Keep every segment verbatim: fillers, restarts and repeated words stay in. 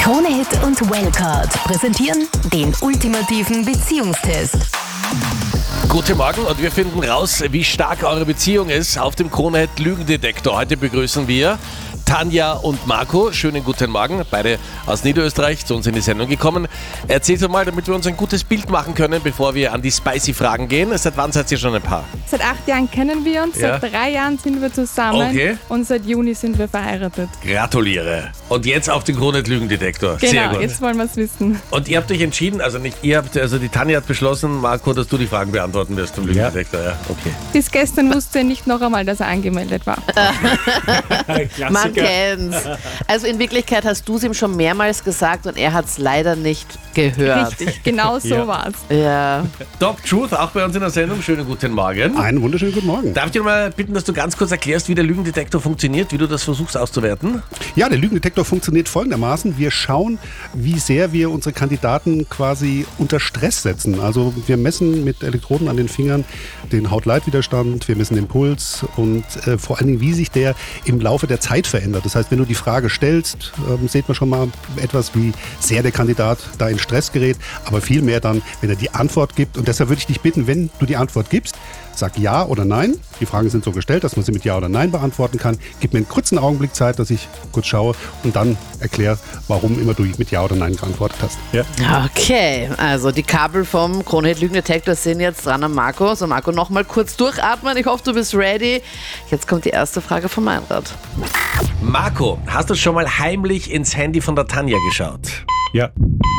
Krone-Hit und Wellcard präsentieren den ultimativen Beziehungstest. Guten Morgen und wir finden raus, wie stark eure Beziehung ist auf dem Krone-Hit Lügendetektor. Heute begrüßen wir Tanja und Marco. Schönen guten Morgen, beide aus Niederösterreich zu uns in die Sendung gekommen. Erzählt doch mal, damit wir uns ein gutes Bild machen können, bevor wir an die Spicy-Fragen gehen. Seit wann seid ihr schon ein Paar? Seit acht Jahren kennen wir uns, Ja. seit drei Jahren sind wir zusammen Okay. und seit Juni sind wir verheiratet. Gratuliere. Und jetzt auf den Krone-Hit Lügendetektor. Sehr Genau, gut. jetzt wollen wir es wissen. Und ihr habt euch entschieden, also nicht ihr habt, also die Tanja hat beschlossen, Marco, dass du die Fragen beantworten wirst zum Lügendetektor. Ja, okay. Bis gestern wusste er nicht noch einmal, dass er angemeldet war. Man kennt's. Also in Wirklichkeit hast du es ihm schon mehrmals gesagt und er hat es leider nicht gehört. Richtig, genau so Ja. war's. Ja. Doc Truth, auch bei uns in der Sendung. Schönen guten Morgen. Einen wunderschönen guten Morgen. Darf ich dir mal bitten, dass du ganz kurz erklärst, wie der Lügendetektor funktioniert, wie du das versuchst auszuwerten? Ja, der Lügendetektor funktioniert folgendermaßen. Wir schauen, wie sehr wir unsere Kandidaten quasi unter Stress setzen. Also wir messen mit Elektroden an den Fingern den Haut-Leitwiderstand, wir messen den Puls und äh, vor allen Dingen, wie sich der im Laufe der Zeit verändert. Das heißt, wenn du die Frage stellst, ähm, sieht man schon mal etwas, wie sehr der Kandidat da in Stress gerät, aber viel mehr dann, wenn er die Antwort gibt. Und deshalb würde ich dich bitten, wenn du die Antwort gibst, sag ja oder nein. Die Fragen sind so gestellt, dass man sie mit ja oder nein beantworten kann. Gib mir einen kurzen Augenblick Zeit, dass ich kurz schaue und dann erkläre, warum immer du mit ja oder nein geantwortet hast. Ja. Okay, also die Kabel vom Krone-Hit Lügendetektor sind jetzt dran an Marco. So Marco, noch mal kurz durchatmen. Ich hoffe, du bist ready. Jetzt kommt die erste Frage von Meinrad. Marco, hast du schon mal heimlich ins Handy von der Tanja geschaut? Ja.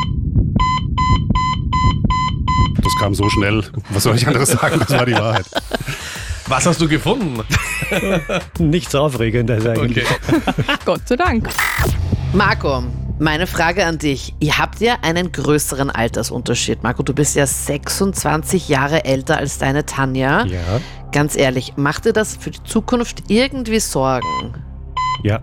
Das kam so schnell. Was soll ich anderes sagen? Das war die Wahrheit. Was hast du gefunden? Nichts Aufregendes eigentlich. Gott sei Dank. Marco, meine Frage an dich. Ihr habt ja einen größeren Altersunterschied. Marco, du bist ja sechsundzwanzig Jahre älter als deine Tanja. Ja, Ganz ehrlich, macht dir das für die Zukunft irgendwie Sorgen? ja.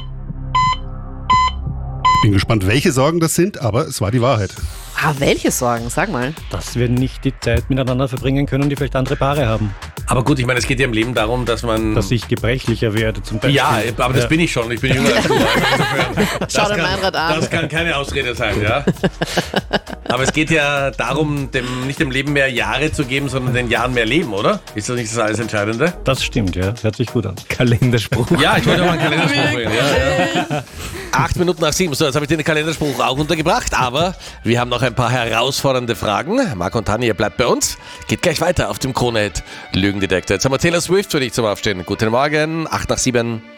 Bin gespannt, welche Sorgen das sind, aber es war die Wahrheit. Ah, welche Sorgen? Sag mal. Dass wir nicht die Zeit miteinander verbringen können, die vielleicht andere Paare haben. Aber gut, ich meine, es geht ja im Leben darum, dass man... Dass ich gebrechlicher werde zum Beispiel. ja, aber das Ja. bin ich schon. Ich bin jünger als du. Insofern, Schau das dir kann- Meinrad an. Das kann keine Ausrede sein, ja. Aber es geht ja darum, dem, nicht dem Leben mehr Jahre zu geben, sondern den Jahren mehr Leben, oder? Ist das nicht das alles Entscheidende? Das stimmt, ja. Hört sich gut an. Kalenderspruch. Ja, ich wollte mal einen Kalenderspruch bringen. Ja, ja. Acht Minuten nach sieben. So, jetzt habe ich den Kalenderspruch auch untergebracht, aber wir haben noch ein paar herausfordernde Fragen. Marco und Tanja, ihr bleibt bei uns. Geht gleich weiter auf dem Krone-Hit Lügendetektor. Jetzt haben wir Taylor Swift für dich zum Aufstehen. Guten Morgen, acht nach sieben.